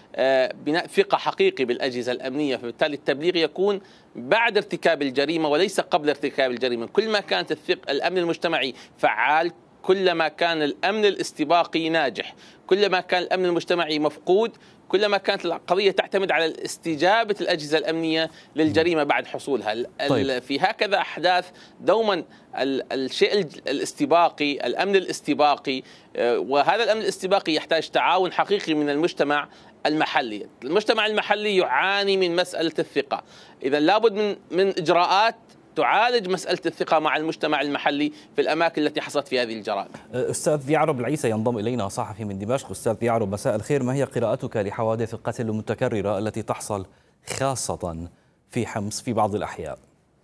بناء ثقة حقيقي بالأجهزة الأمنية، فبالتالي التبليغ يكون بعد ارتكاب الجريمة وليس قبل ارتكاب الجريمة. كل ما كانت الأمن المجتمعي فعال، كلما كان الأمن الاستباقي ناجح. كلما كان الأمن المجتمعي مفقود، كلما كانت القضية تعتمد على استجابة الأجهزة الأمنية للجريمة بعد حصولها. طيب. في هكذا أحداث دوما الشيء الاستباقي، الأمن الاستباقي، وهذا الأمن الاستباقي يحتاج تعاون حقيقي من المجتمع المحلي. المجتمع المحلي يعاني من مسألة الثقة، إذا لابد من إجراءات تعالج مسألة الثقة مع المجتمع المحلي في الأماكن التي حصلت في هذه الجرائم. أستاذ يعرب العيسى ينضم إلينا، صحفي من دمشق. أستاذ يعرب، مساء الخير. ما هي قراءتك لحوادث القتل المتكررة التي تحصل خاصة في حمص في بعض الأحياء؟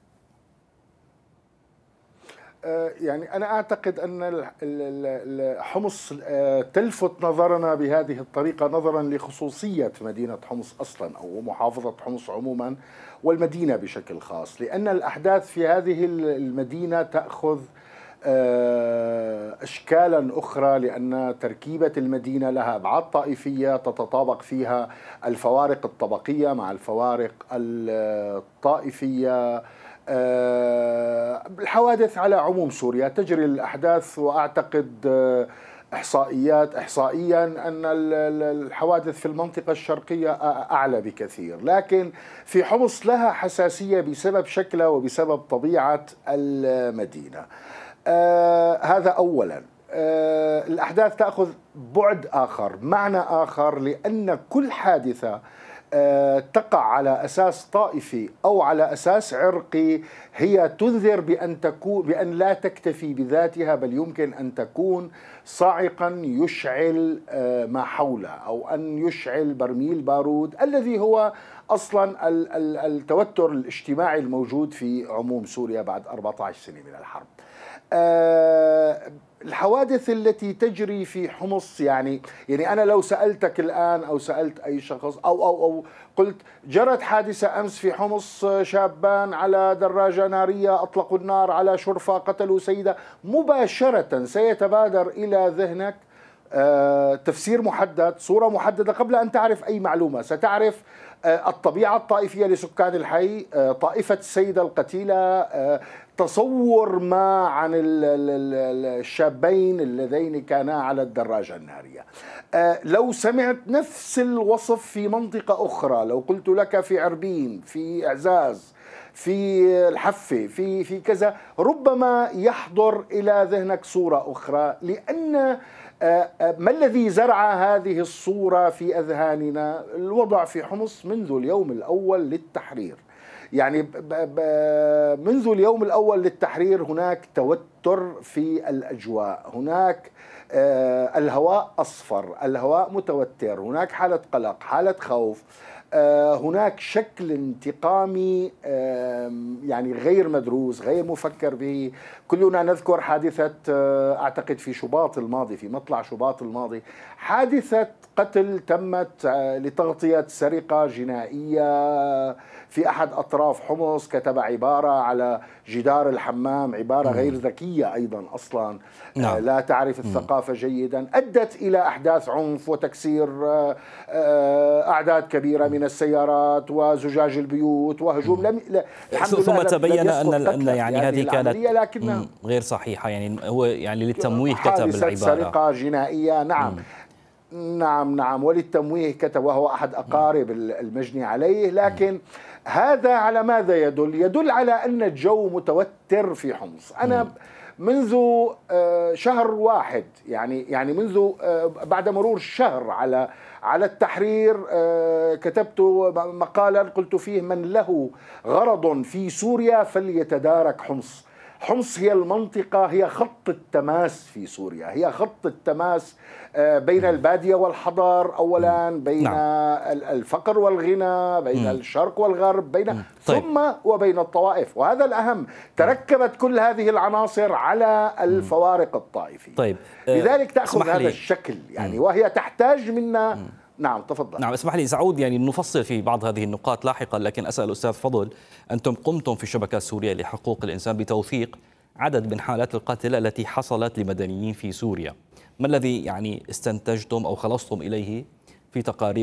يعني أنا أعتقد أن حمص تلفت نظرنا بهذه الطريقة نظرا لخصوصية مدينة حمص أصلا أو محافظة حمص عموما والمدينة بشكل خاص، لأن الأحداث في هذه المدينة تأخذ أشكالا أخرى، لأن تركيبة المدينة لها أبعاد طائفية تتطابق فيها الفوارق الطبقية مع الفوارق الطائفية. الحوادث على عموم سوريا تجري الأحداث، وأعتقد إحصائيا أن الحوادث في المنطقة الشرقية أعلى بكثير، لكن في حمص لها حساسية بسبب شكلها وبسبب طبيعة المدينة. هذا أولا. الأحداث تأخذ بعد آخر، معنى آخر، لأن كل حادثة تقع على أساس طائفي أو على أساس عرقي هي تنذر بأن لا تكتفي بذاتها، بل يمكن أن تكون صاعقا يشعل ما حوله، أو أن يشعل برميل بارود الذي هو أصلا التوتر الاجتماعي الموجود في عموم سوريا بعد 14 سنة من الحرب. الحوادث التي تجري في حمص، يعني أنا لو سألتك الآن أو سألت أي شخص أو قلت جرت حادثة أمس في حمص، شابان على دراجة نارية أطلقوا النار على شرفة قتلوا سيدة، مباشرة سيتبادر إلى ذهنك تفسير محدد، صورة محددة قبل أن تعرف أي معلومة. ستعرف الطبيعة الطائفية لسكان الحي، طائفة السيدة القتيلة، تصور ما عن الشابين اللذين كانا على الدراجة النارية. لو سمعت نفس الوصف في منطقة أخرى، لو قلت لك في عربين، في إعزاز، في الحفة، في كذا، ربما يحضر إلى ذهنك صورة أخرى، لأن ما الذي زرع هذه الصورة في أذهاننا؟ الوضع في حمص منذ اليوم الأول للتحرير. يعني منذ اليوم الأول للتحرير هناك توتر في الأجواء، هناك الهواء أصفر، الهواء متوتر، هناك حالة قلق، حالة خوف، هناك شكل انتقامي يعني غير مدروس، غير مفكر به. كلنا نذكر حادثة أعتقد في شباط الماضي، في مطلع شباط الماضي، حادثة قتل تمت لتغطية سرقة جنائية في أحد أطراف حمص، كتب عبارة على جدار الحمام، عبارة غير ذكية أيضا أصلا، لا تعرف الثقافة جيدا، أدت إلى أحداث عنف وتكسير أعداد كبيرة من السيارات وزجاج البيوت وهجوم. ثم تبين أن يعني هذه كانت غير صحيحة، يعني هو يعني للتمويه كتب العبارة سرقة جنائية. نعم وللتمويه كتب، وهو أحد أقارب المجني عليه. لكن هذا على ماذا يدل؟ يدل على أن الجو متوتر في حمص. أنا منذ شهر واحد، يعني منذ بعد مرور شهر على التحرير، كتبت مقالا قلت فيه: من له غرض في سوريا فليتدارك حمص. حمص هي المنطقة، هي خط التماس في سوريا، هي خط التماس بين البادية والحضر أولا، بين الفقر والغنى، بين الشرق والغرب، بين ثم وبين الطوائف، وهذا الأهم. تركبت كل هذه العناصر على الفوارق الطائفية. طيب، لذلك تأخذ هذا الشكل، يعني وهي تحتاج منا. نعم تفضل. نعم اسمح لي سأعود يعني نفصل في بعض هذه النقاط لاحقا، لكن أسأل أستاذ فضل، أنتم قمتم في الشبكة السورية لحقوق الإنسان بتوثيق عدد من حالات القتل التي حصلت لمدنيين في سوريا، ما الذي يعني استنتجتم أو خلصتم إليه في تقارير